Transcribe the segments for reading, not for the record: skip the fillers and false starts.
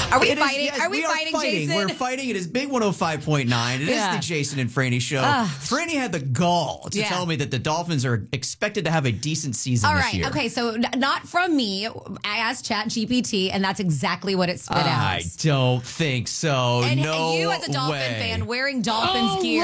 Are we It is- fighting? yes, Are we fighting, Jason? We're fighting. It is Big 105.9. It is Yeah. the Jason and Franny show. Franny had the gall to tell me that the Dolphins are expected to have a decent season All this right. year. Okay. So not from me. I asked ChatGPT, and that's exactly what it spit out. I don't think so. And no you, as a Dolphin way. fan, wearing Dolphins gear,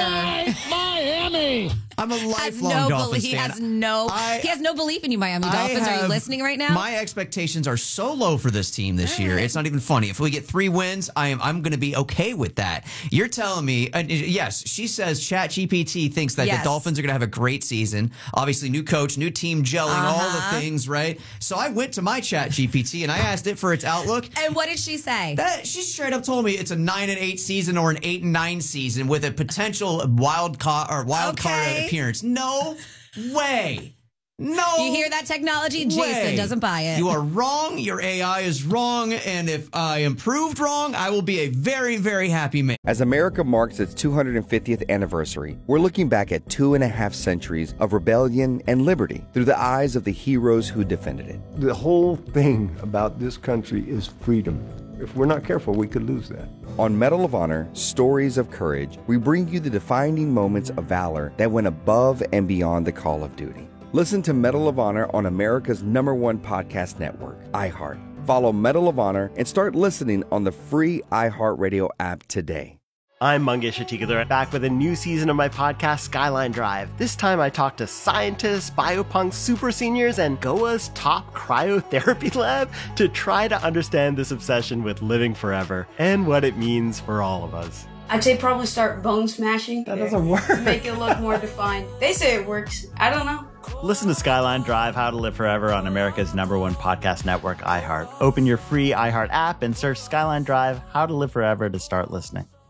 Miami. I'm a has lifelong no Dolphins belief. He fan. has no belief in you, Miami Dolphins. Are you listening right now? My expectations are so low for this team this year. It's not even funny. If we get 3 wins, I'm going to be okay with that. You're telling me, yes, she says ChatGPT thinks that the Dolphins are going to have a great season. Obviously, new coach, new team gelling, all the things, right? So I went to my ChatGPT and I asked it for its outlook. And what did she say? She straight up told me it's a 9-8 season or an 8-9 season with a potential wild card appearance. No way. No. You hear that, technology? Jason doesn't buy it. You are wrong. Your AI is wrong. And if I am proved wrong, I will be a very, very happy man. As America marks its 250th anniversary, we're looking back at 2.5 centuries of rebellion and liberty through the eyes of the heroes who defended it. The whole thing about this country is freedom. If we're not careful, we could lose that. On Medal of Honor, Stories of Courage, we bring you the defining moments of valor that went above and beyond the call of duty. Listen to Medal of Honor on America's #1 podcast network, iHeart. Follow Medal of Honor and start listening on the free iHeartRadio app today. I'm Mangesh Hattikudur, back with a new season of my podcast, Skyline Drive. This time I talk to scientists, biopunks, super seniors, and Goa's top cryotherapy lab to try to understand this obsession with living forever and what it means for all of us. I'd say probably start bone smashing. That doesn't work. Make it look more defined. They say it works. I don't know. Listen to Skyline Drive, How to Live Forever on America's #1 podcast network, iHeart. Open your free iHeart app and search Skyline Drive, How to Live Forever to start listening.